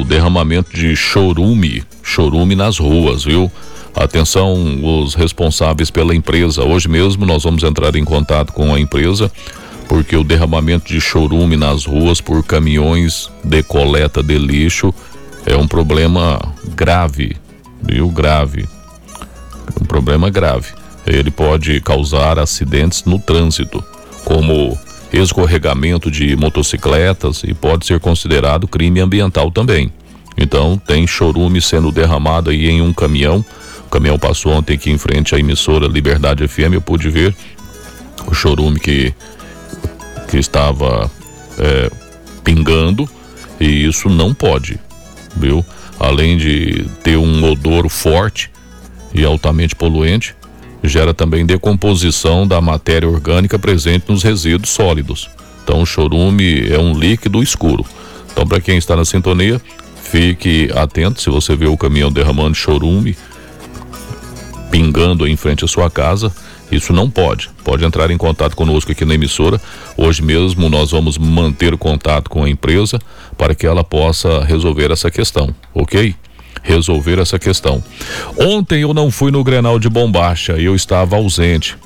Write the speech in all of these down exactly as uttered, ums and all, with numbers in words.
o derramamento de chorume, chorume nas ruas, viu? Atenção, os responsáveis pela empresa. Hoje mesmo nós vamos entrar em contato com a empresa, porque o derramamento de chorume nas ruas por caminhões de coleta de lixo é um problema grave, viu? Grave. Um problema grave. Ele pode causar acidentes no trânsito, como escorregamento de motocicletas, e pode ser considerado crime ambiental também. Então, tem chorume sendo derramado aí em um caminhão. O caminhão passou ontem aqui em frente à emissora Liberdade F M, eu pude ver o chorume que, que estava é, pingando, e isso não pode, viu? Além de ter um odor forte e altamente poluente, gera também decomposição da matéria orgânica presente nos resíduos sólidos. Então, o chorume é um líquido escuro. Então, para quem está na sintonia, fique atento. Se você vê o caminhão derramando chorume, pingando em frente à sua casa, isso não pode. Pode entrar em contato conosco aqui na emissora. Hoje mesmo nós vamos manter contato com a empresa para que ela possa resolver essa questão, ok? Resolver essa questão. Ontem eu não fui no Grenal de Bombacha, eu estava ausente.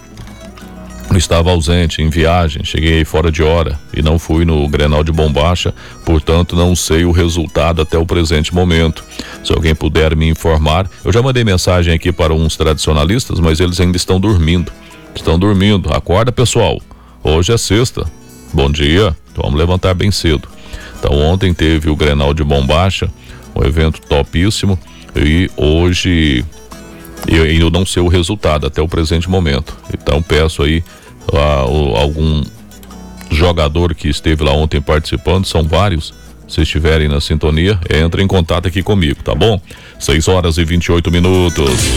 Eu estava ausente em viagem, cheguei fora de hora e não fui no Grenal de Bombacha, portanto não sei o resultado até o presente momento. Se alguém puder me informar, eu já mandei mensagem aqui para uns tradicionalistas, mas eles ainda estão dormindo. Estão dormindo. Acorda, pessoal. Hoje é sexta. Bom dia. Então vamos levantar bem cedo. Então ontem teve o Grenal de Bombacha, um evento topíssimo, e hoje eu ainda não sei o resultado até o presente momento. Então peço aí a, a, algum jogador que esteve lá ontem participando, são vários, se estiverem na sintonia, entre em contato aqui comigo, tá bom? seis horas e vinte e oito minutos.